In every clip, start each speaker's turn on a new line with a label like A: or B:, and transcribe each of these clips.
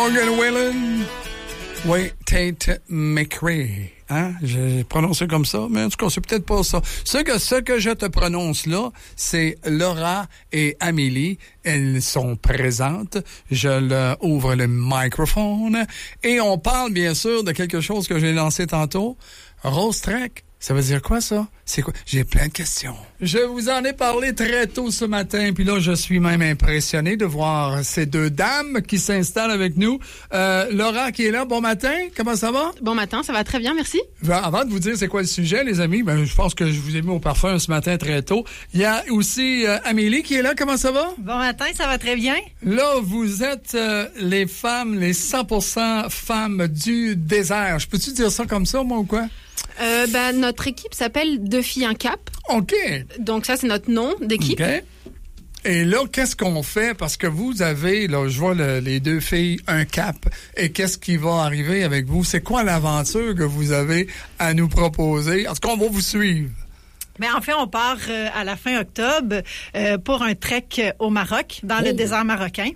A: Morgan Wallen. Oui, Tate McRae. Hein? J'ai prononcé comme ça, mais en tout cas, c'est peut-être pas ça. Ce que je te prononce là, c'est Laura et Amélie. Elles sont présentes. Je leur ouvre le microphone et on parle bien sûr de quelque chose que j'ai lancé tantôt. Rose Trek. Ça veut dire quoi, ça? C'est quoi? J'ai plein de questions. Je vous en ai parlé très tôt ce matin, puis là, je suis même impressionné de voir ces deux dames qui s'installent avec nous. Laura qui est là, bon matin, comment ça va?
B: Bon matin, ça va très bien, merci.
A: Avant de vous dire c'est quoi le sujet, les amis, je pense que je vous ai mis au parfum ce matin très tôt. Il y a aussi Amélie qui est là, comment ça va?
C: Bon matin, ça va très bien.
A: Là, vous êtes les femmes, les 100% femmes du désert. Je peux-tu dire ça comme ça, moi, ou quoi?
B: Notre équipe s'appelle Deux filles, un cap.
A: OK.
B: Donc ça, c'est notre nom d'équipe.
A: OK. Et là, qu'est-ce qu'on fait? Parce que vous avez, là, je vois les deux filles, un cap. Et qu'est-ce qui va arriver avec vous? C'est quoi l'aventure que vous avez à nous proposer? En tout cas, on va vous suivre.
C: Mais en fait, on part à la fin octobre pour un trek au Maroc, dans le désert marocain.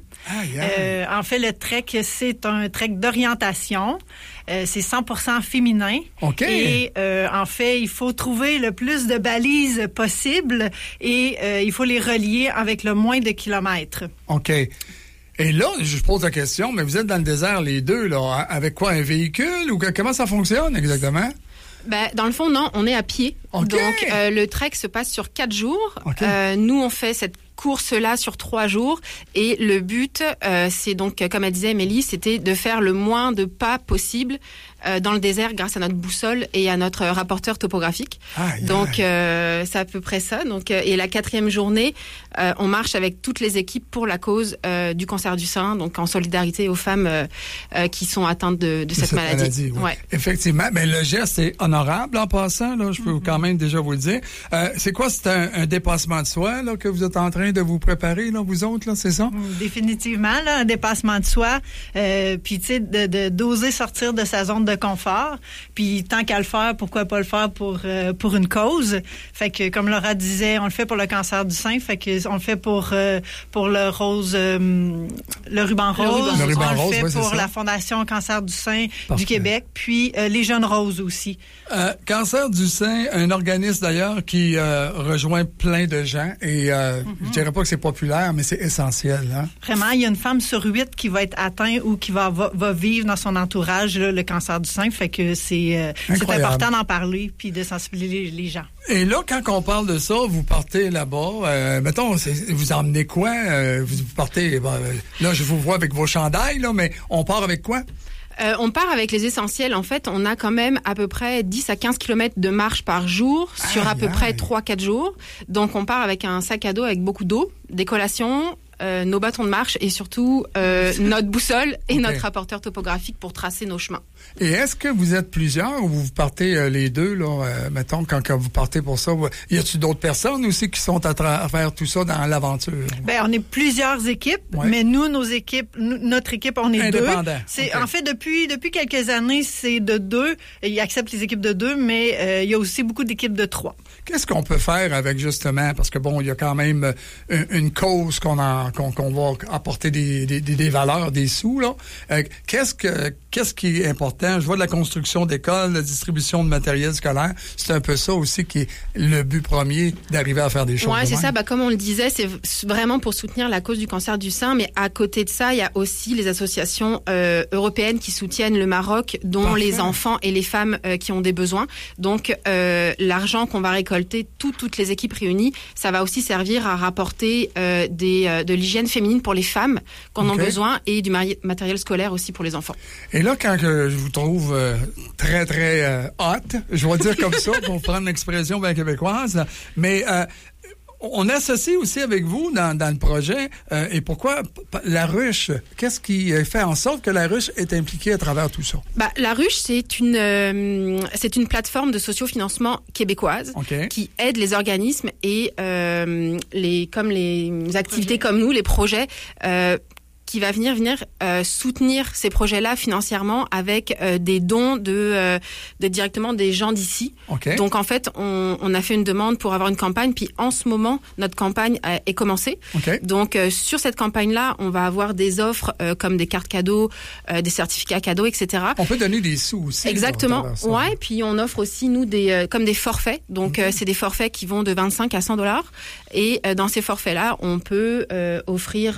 C: En fait, le trek, c'est un trek d'orientation. C'est 100% féminin.
A: OK.
C: Et en fait, il faut trouver le plus de balises possible et il faut les relier avec le moins de kilomètres.
A: OK. Et là, je pose la question, mais vous êtes dans le désert les deux, là, avec quoi, un véhicule ou comment ça fonctionne exactement?
B: Dans le fond, non, on est à pied.
A: Okay.
B: Donc, le trek se passe sur 4 jours.
A: Okay.
B: Nous, on fait cette course-là sur 3 jours. Et le but, c'est donc, comme elle disait Amélie, c'était de faire le moins de pas possible dans le désert grâce à notre boussole et à notre rapporteur topographique. Donc, c'est à peu près ça. Donc, et la 4e journée, on marche avec toutes les équipes pour la cause du cancer du sein, donc en solidarité aux femmes qui sont atteintes de cette maladie.
A: Oui.
B: Ouais.
A: Effectivement, mais le geste est honorable en passant, là, je peux quand même déjà vous le dire. C'est quoi, c'est un dépassement de soi là, que vous êtes en train de vous préparer, là, vous autres, là, c'est ça?
C: Définitivement, là, un dépassement de soi. Puis, tu sais, d'oser sortir de sa zone de confort. Puis, tant qu'à le faire, pourquoi pas le faire pour une cause? Fait que, comme Laura disait, on le fait pour le cancer du sein. Fait que on le fait pour le rose, le ruban rose.
A: Le ruban
C: on
A: rose,
C: le fait pour
A: ça.
C: la Fondation Cancer du sein
A: Parfait.
C: du Québec. Puis, les jeunes roses aussi.
A: Cancer du sein, un organisme d'ailleurs qui rejoint plein de gens et je dirais pas que c'est populaire, mais c'est essentiel. Hein?
C: Vraiment, il y a une femme sur 8 qui va être atteinte ou qui va vivre dans son entourage là, le cancer du sein. Fait que c'est important d'en parler puis de sensibiliser les gens.
A: Et là, quand on parle de ça, vous partez là-bas, mettons, vous emmenez quoi? Vous partez, là, je vous vois avec vos chandails, là, mais on part avec quoi?
B: On part avec les essentiels. En fait, on a quand même à peu près 10 à 15 kilomètres de marche par jour sur à peu près 3-4 jours. Donc, on part avec un sac à dos avec beaucoup d'eau, des collations, nos bâtons de marche et surtout notre boussole et notre rapporteur topographique pour tracer nos chemins.
A: Et est-ce que vous êtes plusieurs ou vous partez les deux, là, mettons, quand vous partez pour ça? Y a-t-il d'autres personnes aussi qui sont à faire tout ça dans l'aventure?
C: On est plusieurs équipes, mais nous, notre équipe, on est
A: indépendant.
C: C'est en fait depuis quelques années, c'est de 2. Ils acceptent les équipes de 2, mais il y a aussi beaucoup d'équipes de 3.
A: Qu'est-ce qu'on peut faire avec justement, parce que bon, il y a quand même une cause qu'on va apporter des valeurs, des sous, là. Qu'est-ce qui est important? Je vois de la construction d'écoles, la distribution de matériel scolaire. C'est un peu ça aussi qui est le but premier d'arriver à faire des choses.
B: Ouais, c'est ça. Comme on le disait, c'est vraiment pour soutenir la cause du cancer du sein. Mais à côté de ça, il y a aussi les associations européennes qui soutiennent le Maroc, dont les enfants et les femmes qui ont des besoins. Donc, l'argent qu'on va récolter, toutes les équipes réunies, ça va aussi servir à rapporter de l'hygiène féminine pour les femmes qui en ont besoin et du matériel scolaire aussi pour les enfants.
A: Et là, quand je vous trouve très, très hot, je vais dire comme ça, pour prendre l'expression bien québécoise, mais on associe aussi avec vous dans le projet, et pourquoi la ruche? Qu'est-ce qui fait en sorte que la ruche est impliquée à travers tout ça?
B: La ruche, c'est une plateforme de sociofinancement québécoise qui aide les organismes et les activités comme nous, les projets, qui va venir soutenir ces projets-là financièrement avec des dons de directement des gens d'ici.
A: Okay.
B: Donc en fait, on a fait une demande pour avoir une campagne, puis en ce moment, notre campagne est commencée.
A: Okay.
B: Donc sur cette campagne-là, on va avoir des offres comme des cartes cadeaux, des certificats cadeaux, etc.
A: On peut donner des sous aussi.
B: Exactement. Ouais, puis on offre aussi nous comme des forfaits. Donc c'est des forfaits qui vont de 25 à 100 $. Et dans ces forfaits-là, on peut offrir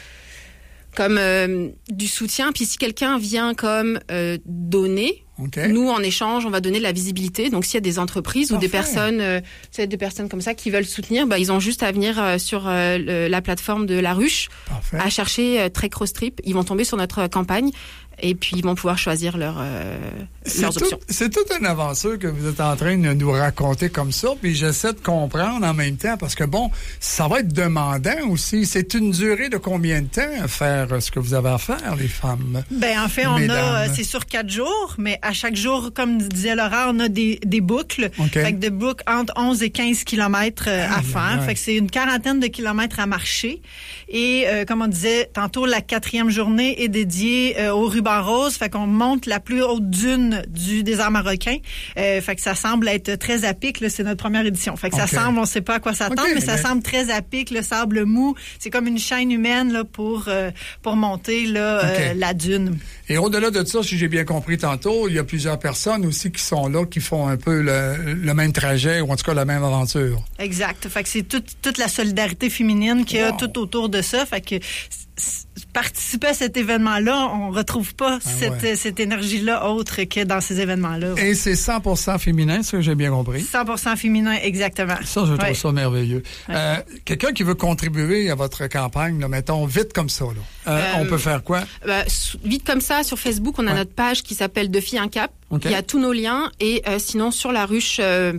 B: comme du soutien. Puis si quelqu'un vient comme donner,
A: okay.
B: Nous en échange, on va donner de la visibilité. Donc s'il y a des entreprises ou des personnes comme ça qui veulent soutenir, ils ont juste à venir sur la plateforme de La Ruche,
A: Parfait.
B: À chercher Trek Cross Trip. Ils vont tomber sur notre campagne. Et puis, ils vont pouvoir choisir leurs options.
A: C'est toute une aventure que vous êtes en train de nous raconter comme ça. Puis j'essaie de comprendre en même temps parce que, ça va être demandant aussi. C'est une durée de combien de temps à faire ce que vous avez à faire, les femmes?
C: En fait, c'est sur 4 jours, mais à chaque jour, comme disait Laura, on a des boucles.
A: Okay.
C: Fait que des boucles entre 11 et 15 kilomètres à faire. Fait que c'est une quarantaine de kilomètres à marcher. Et, comme on disait tantôt, la 4e journée est dédiée au ruban rose, fait qu'on monte la plus haute dune du désert marocain. Fait que ça semble être très à pic, là, c'est notre première édition. Fait que ça semble, on sait pas à quoi s'attendre, mais ça semble très à pic, le sable mou. C'est comme une chaîne humaine là, pour monter là, la dune.
A: Et au-delà de ça, si j'ai bien compris tantôt, il y a plusieurs personnes aussi qui sont là, qui font un peu le même trajet, ou en tout cas la même aventure.
C: Exact. Fait que c'est toute la solidarité féminine qu'il y a tout autour de ça. Fait que participer à cet événement-là, on retrouve pas cette énergie-là autre que dans ces événements-là.
A: Et c'est 100% féminin, ça que j'ai bien compris.
C: 100% féminin, exactement.
A: Ça, je trouve ça merveilleux. Quelqu'un qui veut contribuer à votre campagne, là, mettons, vite comme ça, là, on peut faire quoi?
B: Vite comme ça, sur Facebook, on a notre page qui s'appelle De filles un cap. Okay. Il y a tous nos liens et sinon sur la ruche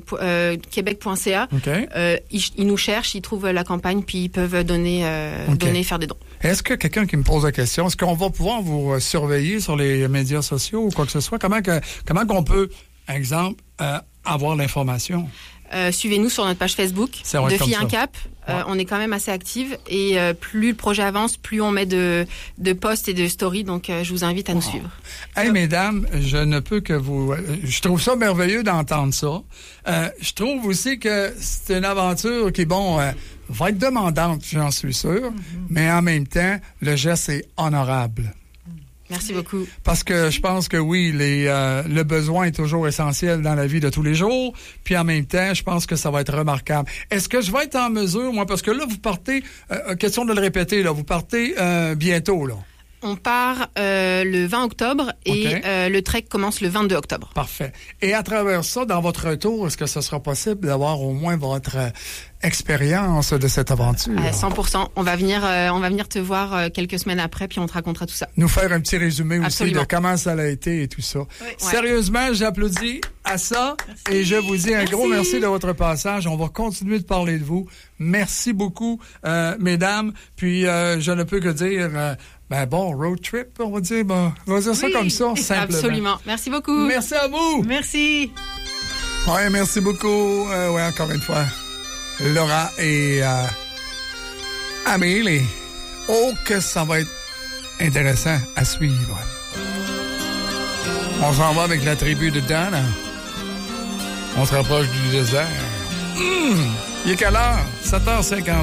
B: québec.ca, ils nous cherchent, ils trouvent la campagne puis ils peuvent donner, faire des dons.
A: Est-ce que quelqu'un qui me pose la question, est-ce qu'on va pouvoir vous surveiller sur les médias sociaux ou quoi que ce soit? Comment qu'on peut, par exemple, avoir l'information?
B: Suivez-nous sur notre page Facebook, De filles un cap. On est quand même assez active et plus le projet avance, plus on met de posts et de stories. Donc, je vous invite à nous suivre.
A: Hey, mesdames, je ne peux que vous... je trouve ça merveilleux d'entendre ça. Je trouve aussi que c'est une aventure qui, va être demandante, j'en suis sûr, mais en même temps, le geste est honorable.
B: Merci beaucoup.
A: Parce que je pense que oui, le besoin est toujours essentiel dans la vie de tous les jours. Puis en même temps, je pense que ça va être remarquable. Est-ce que je vais être en mesure, moi, parce que là, vous partez, question de le répéter, là, vous partez bientôt, là.
B: On part le 20 octobre et le trek commence le 22 octobre.
A: Parfait. Et à travers ça, dans votre retour, est-ce que ce sera possible d'avoir au moins votre expérience de cette aventure?
B: 100%. On va venir te voir quelques semaines après, puis on te racontera tout ça.
A: Nous faire un petit résumé
B: Absolument.
A: aussi de comment ça a été et tout ça.
B: Oui.
A: Sérieusement, j'applaudis à ça. Merci. Et je vous dis un gros merci de votre passage. On va continuer de parler de vous. Merci beaucoup, mesdames. Puis, je ne peux que dire... bon road trip, on va dire ça comme ça, simplement.
B: Absolument. Merci beaucoup.
A: Merci à vous.
C: Merci.
A: Ouais, merci beaucoup. Encore une fois, Laura et Amélie. Oh, que ça va être intéressant à suivre. On s'en va avec la tribu de Dana. On se rapproche du désert. Il est quelle heure? 7h50.